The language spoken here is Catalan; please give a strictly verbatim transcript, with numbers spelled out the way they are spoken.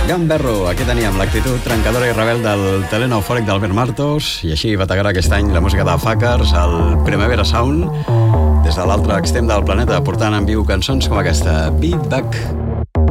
Gamberro, aquí teníem l'actitud trencadora i rebel del talent eufòric d'Albert Martos, i així bategarà aquest any la música de Fuckers, el Primavera Sound, des de l'altre extrem del planeta, portant en viu cançons com aquesta, Beat Back.